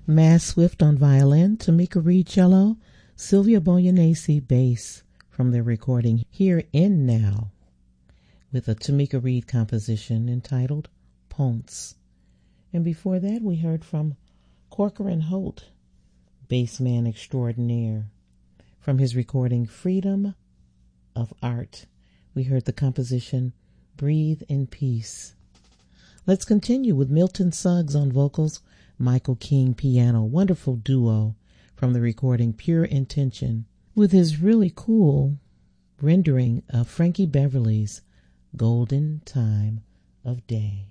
Mass Swift on violin, Tamika Reed cello, Sylvia Boyanese bass from their recording Here in Now with a Tamika Reed composition entitled Ponce. And before that we heard from Corcoran Holt, bassman extraordinaire. From his recording Freedom of Art, we heard the composition Breathe in Peace. Let's continue with Milton Suggs on vocals, Michael King piano, wonderful duo from the recording Pure Intention, with his really cool rendering of Frankie Beverly's Golden Time of Day.